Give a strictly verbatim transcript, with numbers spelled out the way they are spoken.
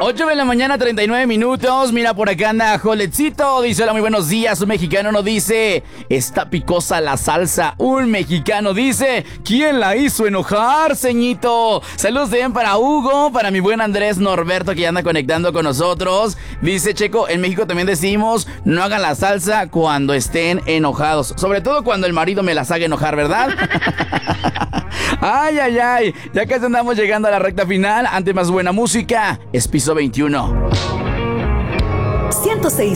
ocho de la mañana, treinta y nueve minutos. Mira, por acá anda Joletcito. Dice, hola, muy buenos días. Un mexicano no dice, está picosa la salsa. Un mexicano dice, ¿quién la hizo enojar, ceñito? Saludos bien para Hugo, para mi buen Andrés Norberto, que ya anda conectando con nosotros. Dice Checo, en México también decimos, no hagan la salsa cuando estén enojados. Sobre todo cuando el marido me las haga enojar, ¿verdad? Ay, ay, ay. Ya casi andamos llegando a la recta final. Ante más buena música, es Piso veintiuno. ciento seis